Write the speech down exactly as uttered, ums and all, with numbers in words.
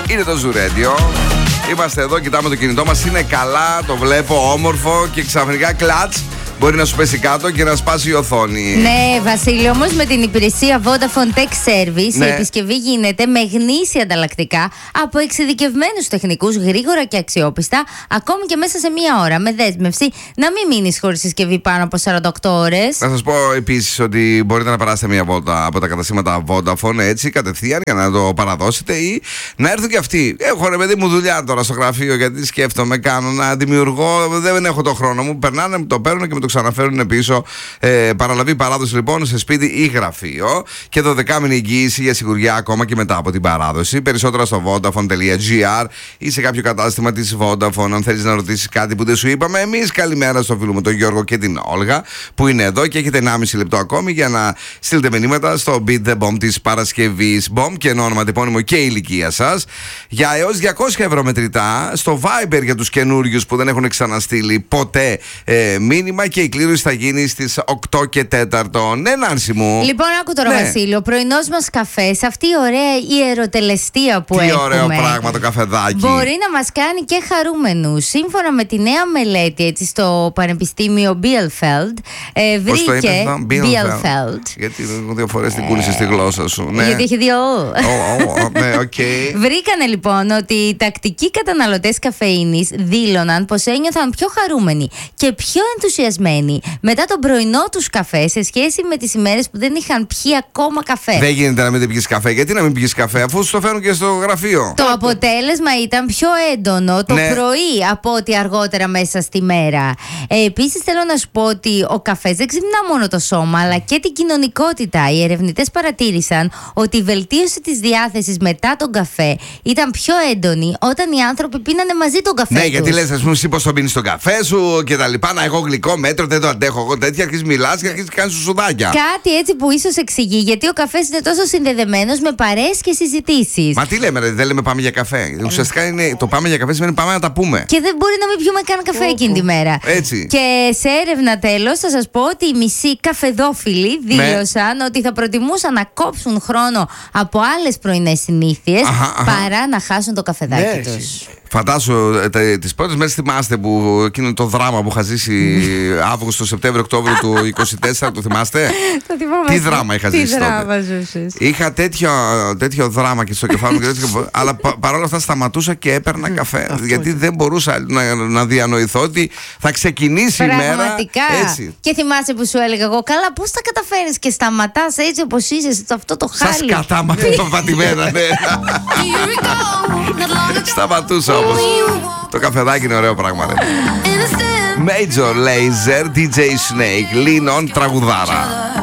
Είναι το Zoo Radio. Είμαστε εδώ, κοιτάμε το κινητό μας. Είναι καλά, το βλέπω όμορφο και ξαφνικά κλατς. Μπορεί να σου πέσει κάτω και να σπάσει η οθόνη. Ναι, Βασίλη, όμως με την υπηρεσία Vodafone Tech Service ναι. η επισκευή γίνεται με γνήσια ανταλλακτικά από εξειδικευμένους τεχνικούς, γρήγορα και αξιόπιστα, ακόμη και μέσα σε μία ώρα. Με δέσμευση να μην μείνεις χωρίς συσκευή πάνω από σαράντα οκτώ ώρες. Να σας πω επίσης ότι μπορείτε να περάσετε μία βόλτα από τα καταστήματα Vodafone έτσι κατευθείαν για να το παραδώσετε ή να έρθουν και αυτοί. Έχω ρε παιδί μου δουλειά τώρα στο γραφείο γιατί σκέφτομαι, κάνω να δημιουργώ. Δεν έχω το χρόνο μου. Περνάνε, μου το παίρνουν και με το ξαναφέρουν πίσω. Ε, παραλαβή παράδοση λοιπόν σε σπίτι ή γραφείο και δωδεκάμηνη εγγύηση για σιγουριά ακόμα και μετά από την παράδοση. Περισσότερα στο vodafone.gr ή σε κάποιο κατάστημα της Vodafone. Αν θέλεις να ρωτήσεις κάτι που δεν σου είπαμε, εμείς καλημέρα στο φίλο μου τον Γιώργο και την Όλγα που είναι εδώ και έχετε ενάμιση λεπτό ακόμη για να στείλετε μηνύματα στο Beat the Bomb της Παρασκευής. Bomb και ένα όνομα, τυπώνυμο και η ηλικία σας. Για έως διακόσια ευρώ μετρητά στο Viber για τους καινούριους που δεν έχουν ξαναστείλει ποτέ ε, μήνυμα και η κλήρωση θα γίνει στις οκτώ και τέταρτο. Ναι, Νάνση μου. Λοιπόν, άκου τώρα, ναι. Βασίλη, ο πρωινός μας καφές, αυτή η ωραία ιεροτελεστία που Τι έχουμε. Τι ωραίο πράγμα το καφεδάκι. Μπορεί να μας κάνει και χαρούμενους. Σύμφωνα με τη νέα μελέτη έτσι, στο Πανεπιστήμιο Bielefeld, ε, βρήκε. Bielefeld. Γιατί δύο φορές την κούνησε στη γλώσσα σου. Ναι. Γιατί έχει δύο. Oh, oh, oh, ναι, okay. Βρήκανε λοιπόν ότι οι τακτικοί καταναλωτές καφεΐνης δήλωναν πως ένιωθαν πιο χαρούμενοι και πιο ενθουσιασμένοι μετά τον πρωινό τους καφέ σε σχέση με τις ημέρες που δεν είχαν πιει ακόμα καφέ. Δεν γίνεται να μην πιεις καφέ. Γιατί να μην πιεις καφέ, αφού σου το φέρνουν και στο γραφείο. Το αποτέλεσμα ήταν πιο έντονο το ναι. πρωί από ότι αργότερα μέσα στη μέρα. Ε, επίσης, θέλω να σου πω ότι ο καφές δεν ξυπνά μόνο το σώμα, αλλά και την κοινωνικότητα. Οι ερευνητές παρατήρησαν ότι η βελτίωση της διάθεσης μετά τον καφέ ήταν πιο έντονη όταν οι άνθρωποι πίνανε μαζί τον καφέ. Ναι, τους. γιατί λες, ας πούμε, εσύ πώς τον πίνεις τον καφέ σου και τα λοιπά. Να έχω γλυκό μέτρο, δεν το αντέχω εγώ τέτοια. Αρχίζεις μιλάς και αρχίζεις κάνεις σου σουδάκια. Κάτι έτσι που ίσως εξηγεί γιατί ο καφές είναι τόσο συνδεδεμένος με παρέες και συζητήσεις. Μα τι λέμε, ρε, δεν λέμε πάμε για καφέ. Ουσιαστικά είναι, το πάμε για καφέ σημαίνει πάμε να τα πούμε. Και δεν μπορεί να μην πιούμε καν καφέ oh, εκείνη τη μέρα. Έτσι. Και σε έρευνα τέλος θα σας πω ότι οι μισοί καφεδόφιλοι δήλωσαν ναι. ότι θα προτιμούσαν να κόψουν χρόνο από άλλες πρωινές συνήθειες αχα, αχα. παρά να χάσουν το καφεδάκι ναι, τους. Φαντάσου τις πρώτες μέρες θυμάστε που εκείνο το δράμα που είχα ζήσει Αύγουστο, Σεπτέμβριο, Οκτώβριο του είκοσι τέσσερα, το θυμάστε? Το θυμάμαι. Τι δράμα είχα ζήσει τότε. Τι δράμα ζούσες. Είχα τέτοιο, τέτοιο δράμα και στο κεφάλι μου, τέτοιο, αλλά πα, παρόλα αυτά σταματούσα και έπαιρνα καφέ. Γιατί δεν μπορούσα να, να διανοηθώ ότι θα ξεκινήσει η μέρα. Πραγματικά. Έτσι. Και θυμάσαι που σου έλεγα εγώ, καλά, πώς θα καταφέρεις και σταματάς έτσι όπως είσαι σε αυτό το χάλι. Σας κατάματα το πατημένα, ναι. Σταματούσα όμως. Το καφεδάκι είναι ωραίο πράγμα, ρε. Major Lazer, ντι τζέι Snake, Lean On, τραγουδάρα.